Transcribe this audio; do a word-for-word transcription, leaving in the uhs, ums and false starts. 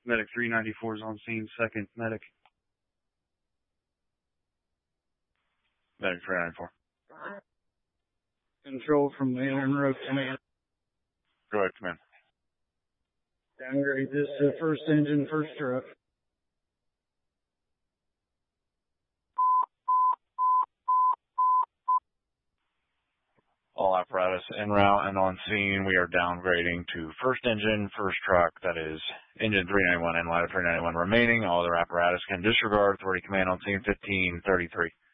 Medic three ninety-four is on scene. Second medic. Medic three ninety-four. Control from the Road Command. Go ahead, command. Downgrade this to first engine, first truck. All apparatus en route and on scene. We are downgrading to first engine, first truck. That is engine three ninety-one and ladder three ninety-one remaining. All other apparatus can disregard. Authority command on scene fifteen thirty-three.